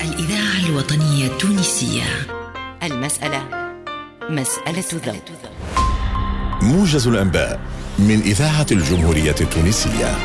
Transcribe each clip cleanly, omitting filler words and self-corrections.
الإذاعة الوطنية التونسية. المسألة مسألة ذوق. موجز الأنباء من إذاعة الجمهورية التونسية.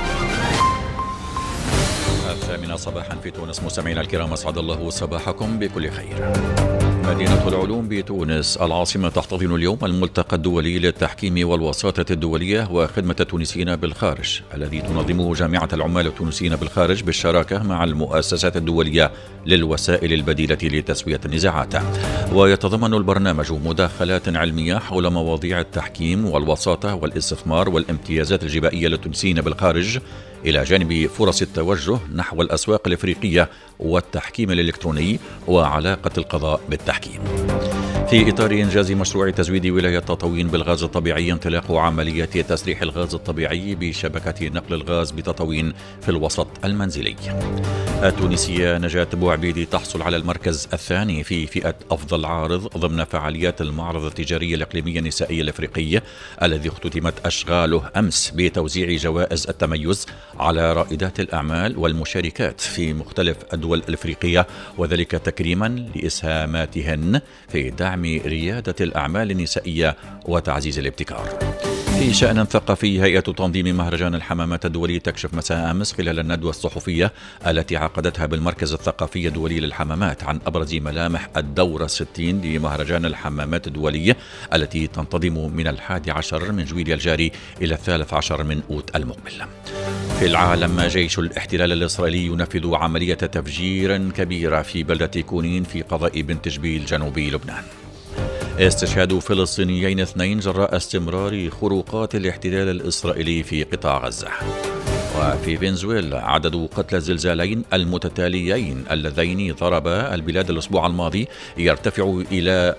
8 صباحا في تونس. مستمعينا الكرام، أسعد الله صباحكم بكل خير. مدينة العلوم بتونس العاصمة تحتضن اليوم الملتقى الدولي للتحكيم والوساطة الدولية وخدمة التونسيين بالخارج، الذي تنظمه جامعة العمال التونسيين بالخارج بالشراكة مع المؤسسات الدولية للوسائل البديلة لتسوية النزاعات. ويتضمن البرنامج مداخلات علمية حول مواضيع التحكيم والوساطة والاستثمار والامتيازات الجبائية للتونسيين بالخارج، إلى جانب فرص التوجه نحو الأسواق الإفريقية والتحكيم الإلكتروني وعلاقة القضاء بالتحكيم. في إطار إنجاز مشروع تزويد ولاية تطاوين بالغاز الطبيعي، انطلاق عملية تسريح الغاز الطبيعي بشبكة نقل الغاز بتطاوين في الوسط المنزلي. التونسية نجاة بوعبيدي تحصل على المركز الثاني في فئة أفضل عارض ضمن فعاليات المعرض التجاري الإقليمي النسائي الإفريقي، الذي اختتمت أشغاله أمس بتوزيع جوائز التميز على رائدات الأعمال والمشاركات في مختلف الدول الإفريقية، وذلك تكريما لإسهاماتهن في دعم ريادة الأعمال النسائية وتعزيز الابتكار. في شأن ثقافي، هيئة تنظيم مهرجان الحمامات الدولي تكشف مساء أمس خلال الندوة الصحفية التي عقدتها بالمركز الثقافي الدولي للحمامات عن أبرز ملامح الدورة 60 لمهرجان الحمامات الدولي، التي تنتظم من 11 من جويليا الجاري إلى 13 من أوت المقبل. في العالم، جيش الاحتلال الإسرائيلي ينفذ عملية تفجير كبيرة في بلدة كونين في قضاء بنت جبيل جنوبي لبنان. استشهاد فلسطينيين 2 جراء استمرار خروقات الاحتلال الإسرائيلي في قطاع غزة. وفي فنزويلا، عدد قتلى الزلزالين المتتاليين اللذين ضربا البلاد الأسبوع الماضي يرتفع إلى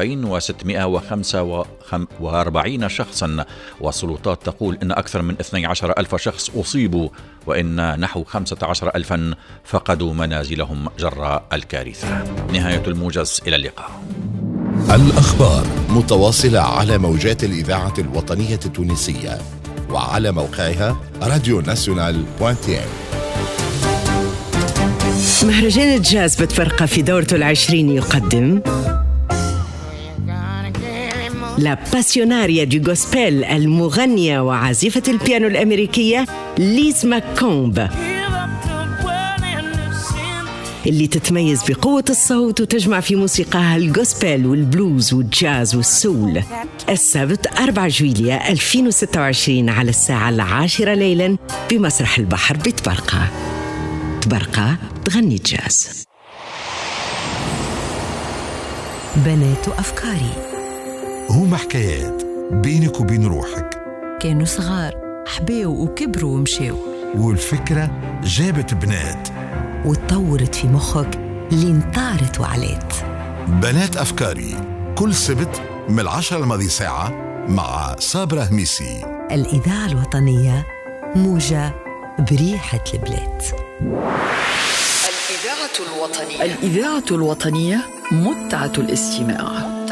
2645 شخصا، والسلطات تقول إن أكثر من 12,000 شخص أصيبوا، وإن نحو 15,000 فقدوا منازلهم جراء الكارثة. نهاية الموجز، إلى اللقاء. الأخبار متواصلة على موجات الإذاعة الوطنية التونسية وعلى موقعها radionational.tn. مهرجان الجاز بتفرقة في دورته 20 يقدم لا باسيوناريا دي غوسبيل، المغنية وعازفة البيانو الأمريكية ليز ماكومب، اللي تتميز بقوة الصوت وتجمع في موسيقاها الغوسبيل والبلوز والجاز والسول. السبت 4 جويليا 2026 على الساعة 10 ليلا بمسرح البحر بتبرقة. تبرقة تغني الجاز. بنات أفكاري هم حكايات بينك وبين روحك، كانوا صغار حبيوا وكبروا ومشيوا، والفكرة جابت بنات وتطورت في مخك لين طارت وعلات. بنات أفكاري كل سبت من 10 الماضي ساعة مع صابرة هميسي. الإذاعة الوطنية، موجة بريحة البلاد. الإذاعة الوطنية متعة الاستماع.